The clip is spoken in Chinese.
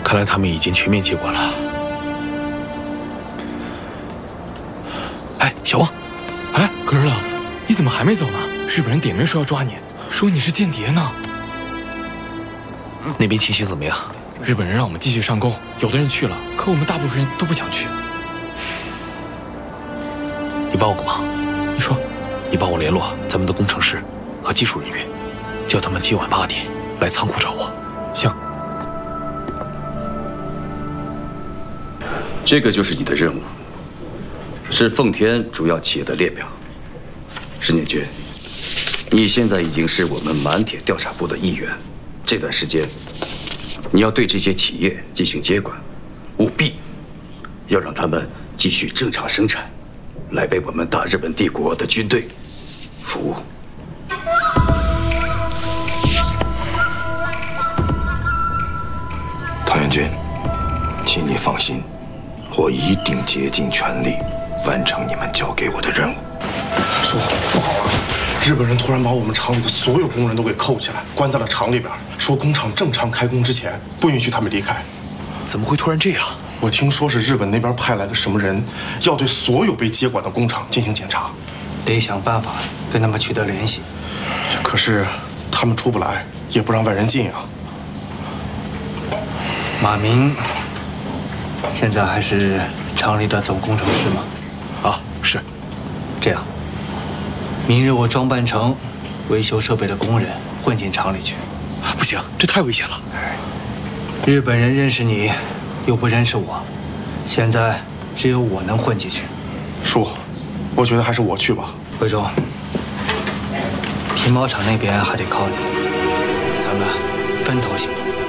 看来他们已经全面接管了。哎，小王， 哎，哥儿了，你怎么还没走呢？日本人点名说要抓你，说你是间谍呢。 那边情形怎么样？ 日本人让我们继续上攻，有的人去了，可我们大部分人都不想去。 你帮我个忙。 你说， 你帮我联络咱们的工程师和技术人员，叫他们今晚8点来仓库找我。 行。 这个就是你的任务，是奉天主要企业的列表。石念军，你现在已经是我们满铁调查部的一员，这段时间，你要对这些企业进行接管，务必要让他们继续正常生产，来为我们大日本帝国的军队服务。 唐元军，请你放心，我一定竭尽全力完成你们交给我的任务。 叔，不好了！日本人突然把我们厂里的所有工人都给扣起来，关在了厂里边，说工厂正常开工之前不允许他们离开。 怎么会突然这样？ 我听说是日本那边派来的什么人，要对所有被接管的工厂进行检查。 得想办法跟他们取得联系。 可是他们出不来，也不让外人进啊。 马明现在还是厂里的总工程师吗？ 啊，是。 这样，明日我装扮成维修设备的工人混进厂里去。 不行，这太危险了。 日本人认识你，又不认识我，现在只有我能混进去。 叔，我觉得还是我去吧。 徽忠，皮毛厂那边还得靠你，咱们分头行动。